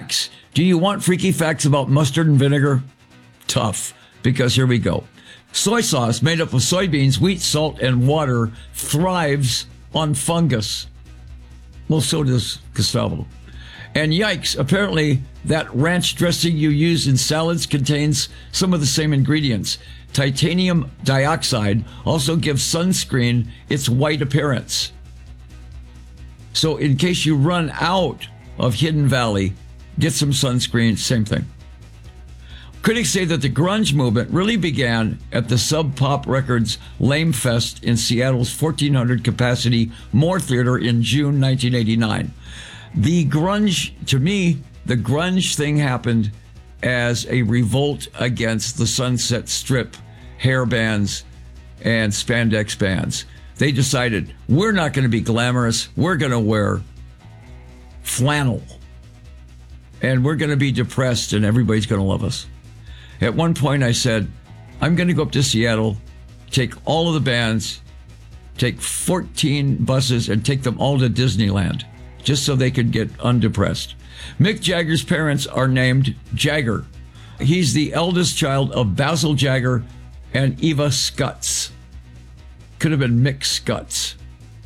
facts. Do you want freaky facts about mustard and vinegar? Tough, because here we go. Soy sauce made up of soybeans, wheat, salt, and water thrives on fungus. Well, so does Gustavo. And yikes, apparently that ranch dressing you use in salads contains some of the same ingredients. Titanium dioxide also gives sunscreen its white appearance. So in case you run out of Hidden Valley, get some sunscreen, same thing. Critics say that the grunge movement really began at the Sub Pop Records Lame Fest in Seattle's 1,400 capacity Moore Theater in June 1989. The grunge, to me, the grunge thing happened as a revolt against the Sunset Strip hair bands and spandex bands. They decided, we're not going to be glamorous. We're going to wear flannel. And we're going to be depressed and everybody's going to love us. At one point I said, I'm going to go up to Seattle, take all of the bands, take 14 buses and take them all to Disneyland, just so they could get undepressed. Mick Jagger's parents are named Jagger. He's the eldest child of Basil Jagger and Eva Scutts. Could have been Mick Scutts.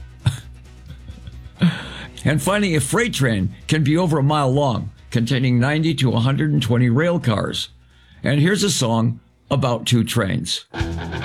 And finding a freight train can be over a mile long, containing 90 to 120 rail cars. And here's a song about two trains.